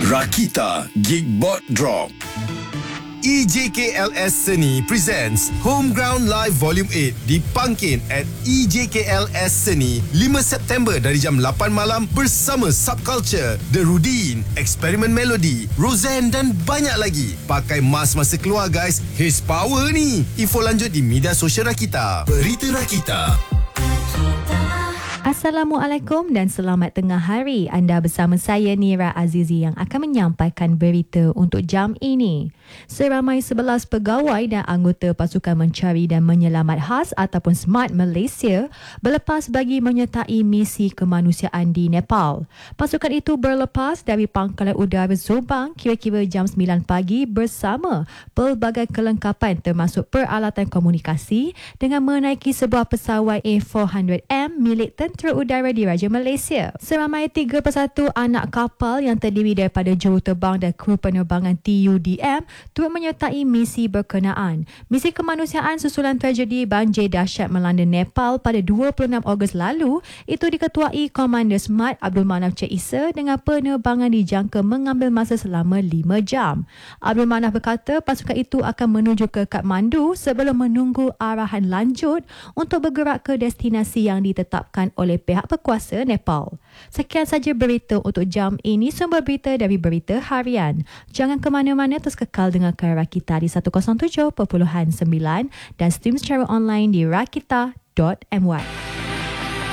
Rakita Gigbot Drop. EJKLS Seni presents Homeground Live Volume 8 di Pangkin at EJKLS Seni 5 September dari jam 8 malam bersama Subculture, The Rudin, Experiment Melody, Roseanne dan banyak lagi. Pakai mask masa keluar guys, Haze Power ni. Info lanjut di media sosial Rakita. Berita Rakita. Assalamualaikum dan selamat tengah hari. Anda bersama saya Nira Azizi yang akan menyampaikan berita untuk jam ini. Seramai 11 pegawai dan anggota pasukan mencari dan menyelamat khas ataupun SMART Malaysia berlepas bagi menyertai misi kemanusiaan di Nepal. Pasukan itu berlepas dari Pangkalan Udara Zobang kira-kira jam 9 pagi bersama pelbagai kelengkapan termasuk peralatan komunikasi dengan menaiki sebuah pesawat A400M milik Tentera Udara Diraja Malaysia. Seramai 31 anak kapal yang terdiri daripada juruterbang dan kru penerbangan TUDM turut menyertai misi berkenaan. Misi kemanusiaan susulan tragedi banjir dahsyat melanda Nepal pada 26 Ogos lalu itu diketuai Komander SMART Abdul Manaf Cik Isa dengan penerbangan dijangka mengambil masa selama 5 jam. Abdul Manaf berkata pasukan itu akan menuju ke Kathmandu sebelum menunggu arahan lanjut untuk bergerak ke destinasi yang ditetapkan oleh pihak berkuasa Nepal. Sekian saja berita untuk jam ini. Sumber berita dari Berita Harian. Jangan ke mana-mana, terus kekal dengarkan Rakita di 107.9 dan stream secara online di rakita.my.